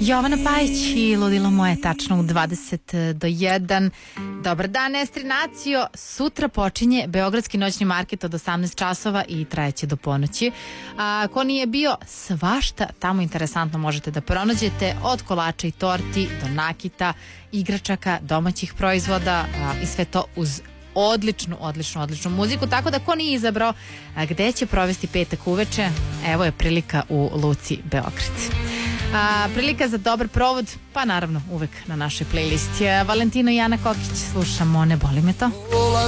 Jovana Pajić i Ludilo moje, tačno u 20 do 1. Dobar dan, Estrinacio. Sutra počinje Beogradski noćni market od 18 časova i trajeće do ponoći. Ko nije bio, svašta tamo interesantno možete da pronađete, od kolača i torti do nakita, igračaka, domaćih proizvoda i sve to uz odličnu muziku, tako da ko nije izabrao gde će provesti petak uveče, evo je prilika u Luci Beograd. Prilika za dobar provod, pa naravno uvek na našoj playlisti. Valentino i Ana Kokić, slušamo Ne boli me to.